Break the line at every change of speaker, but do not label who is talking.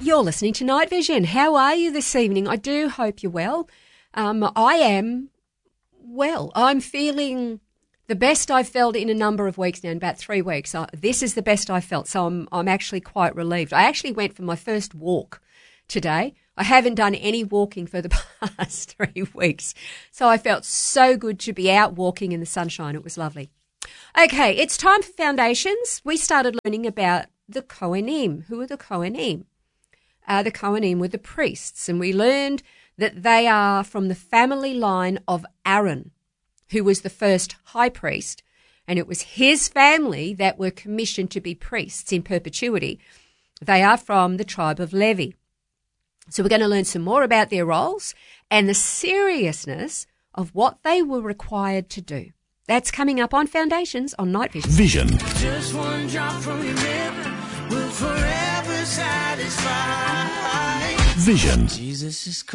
You're listening to Night Vision. How are you this evening? I do hope you're well. I am well. I'm feeling the best I've felt in a number of weeks now, in about 3 weeks. This is the best I've felt, so I'm actually quite relieved. I actually went for my first walk today. I haven't done any walking for the past 3 weeks, so I felt so good to be out walking in the sunshine. It was lovely. Okay, it's time for foundations. We started learning about the Kohanim. Who are the Kohanim? The Kohanim were the priests, and we learned that they are from the family line of Aaron, who was the first high priest, and it was his family that were commissioned to be priests in perpetuity. They are from the tribe of Levi. So we're going to learn some more about their roles and the seriousness of what they were required to do. That's coming up on Foundations on Night Vision.
Vision.
Just one drop from your river will forever satisfy.
Vision.
Jesus is coming.